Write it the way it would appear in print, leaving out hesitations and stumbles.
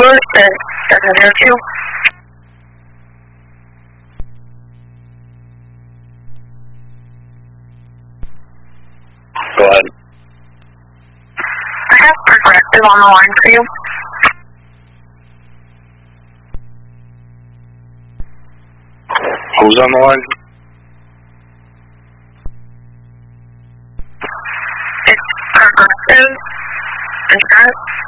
Louis at 702. Go ahead. I have Progressive on the line for you. Who's on the line? It's Progressive Insurance.